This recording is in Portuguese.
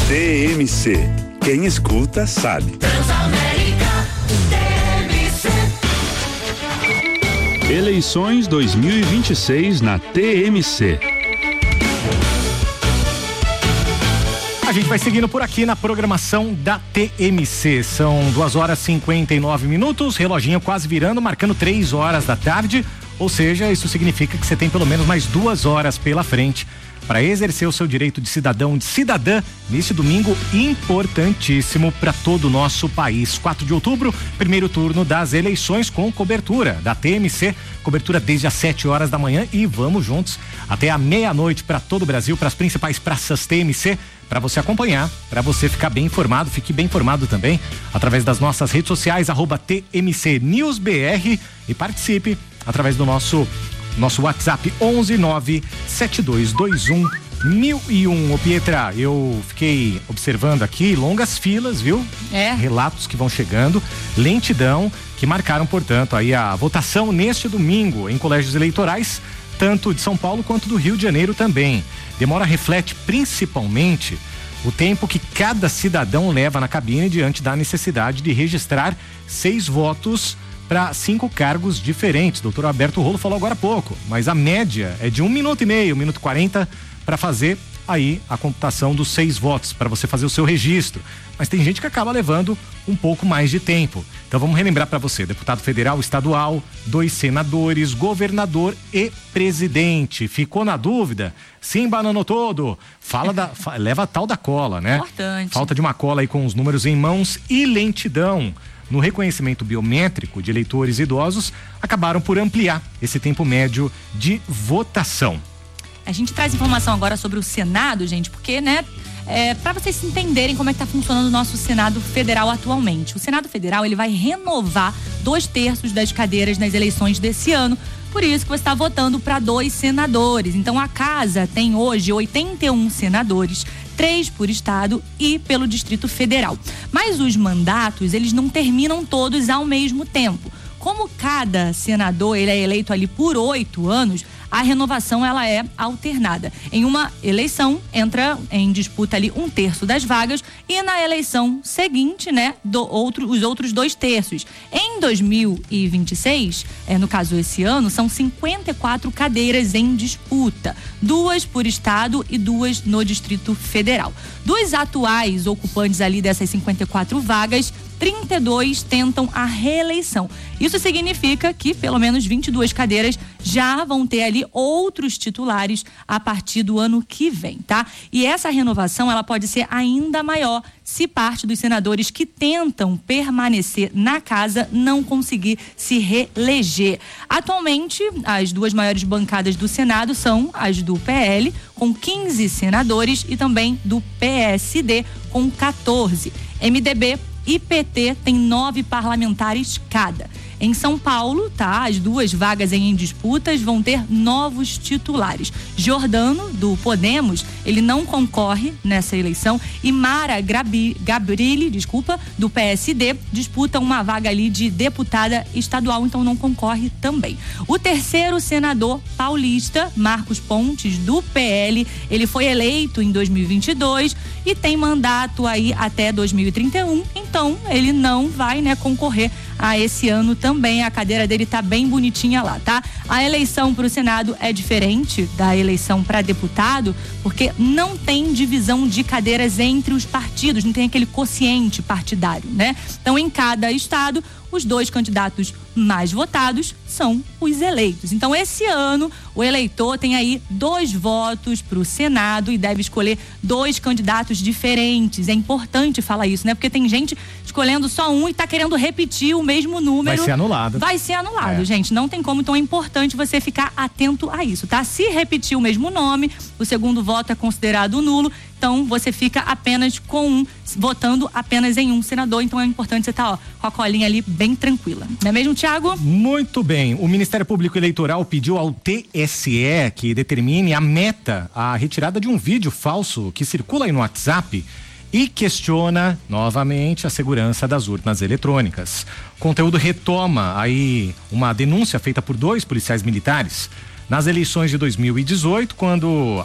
TMC. Quem escuta sabe. Transamérica, TMC. Eleições 2026 na TMC. A gente vai seguindo por aqui na programação da TMC. São 2h59, reloginho quase virando, marcando 3 horas da tarde. Ou seja, isso significa que você tem pelo menos mais 2 horas pela frente para exercer o seu direito de cidadão, de cidadã, nesse domingo importantíssimo para todo o nosso país. 4 de outubro, primeiro turno das eleições com cobertura da TMC, cobertura desde as 7 horas da manhã e vamos juntos até a meia-noite para todo o Brasil, para as principais praças TMC, para você acompanhar, para você ficar bem informado, fique bem informado também através das nossas redes sociais, @TMC News BR, e participe através do nosso WhatsApp 11972211001. Ô Pietra, eu fiquei observando aqui longas filas, viu? Relatos que vão chegando, lentidão, que marcaram, portanto, aí a votação neste domingo em colégios eleitorais, tanto de São Paulo quanto do Rio de Janeiro também. Demora reflete principalmente o tempo que cada cidadão leva na cabine diante da necessidade de registrar 6 votos para 5 cargos diferentes. Doutor Alberto Rolo falou agora há pouco, mas a média é de 1 minuto e meio, 1 minuto e 40 para fazer aí a computação dos 6 votos, para você fazer o seu registro. Mas tem gente que acaba levando um pouco mais de tempo. Então vamos relembrar para você: deputado federal, estadual, 2 senadores, governador e presidente. Ficou na dúvida? Se embananou todo. Leva a tal da cola, né? Importante. Falta de uma cola aí com os números em mãos e lentidão no reconhecimento biométrico de eleitores idosos acabaram por ampliar esse tempo médio de votação. A gente traz informação agora sobre o Senado, gente, porque, para vocês entenderem como é que tá funcionando o nosso Senado Federal atualmente. O Senado Federal, ele vai renovar 2/3 das cadeiras nas eleições desse ano. Por isso que você está votando para 2 senadores. Então a casa tem hoje 81 senadores, 3 por estado e pelo Distrito Federal. Mas os mandatos, eles não terminam todos ao mesmo tempo. Como cada senador, ele é eleito ali por 8 anos, a renovação, ela é alternada. Em uma eleição, entra em disputa ali 1/3 das vagas e na eleição seguinte, os outros 2/3. Em 2026, no caso esse ano, são 54 cadeiras em disputa, 2 por estado e 2 no Distrito Federal. Dos atuais ocupantes ali dessas 54 vagas, 32 tentam a reeleição. Isso significa que pelo menos 22 cadeiras já vão ter ali outros titulares a partir do ano que vem, tá? E essa renovação, ela pode ser ainda maior se parte dos senadores que tentam permanecer na casa não conseguir se reeleger. Atualmente, as 2 maiores bancadas do Senado são as do PL, com 15 senadores, e também do PSD, com 14. MDB e PT tem 9 parlamentares cada. Em São Paulo, as 2 vagas em disputas vão ter novos titulares. Giordano, do Podemos, ele não concorre nessa eleição, e Mara Gabrilli, do PSD, disputa uma vaga ali de deputada estadual, então não concorre também. O terceiro senador paulista, Marcos Pontes, do PL, ele foi eleito em 2022 e tem mandato aí até 2031, então ele não vai, concorrer a esse ano também. A cadeira dele tá bem bonitinha lá, tá? A eleição para o Senado é diferente da eleição para deputado, porque não tem divisão de cadeiras entre os partidos, não tem aquele quociente partidário, Então, em cada estado, os 2 candidatos mais votados são os eleitos. Então, esse ano, o eleitor tem aí 2 votos para o Senado e deve escolher 2 candidatos diferentes. É importante falar isso, Porque tem gente escolhendo só um e tá querendo repetir o mesmo número. Vai ser anulado. Vai ser anulado, gente. Não tem como, então é importante você ficar atento a isso, tá? Se repetir o mesmo nome, o segundo voto é considerado nulo. Então, você fica apenas com votando apenas em um senador. Então, é importante você estar com a colinha ali bem tranquila. Não é mesmo, Thiago? Muito bem. O Ministério Público Eleitoral pediu ao TSE que determine a retirada de um vídeo falso que circula aí no WhatsApp e questiona novamente a segurança das urnas eletrônicas. O conteúdo retoma aí uma denúncia feita por 2 policiais militares nas eleições de 2018, quando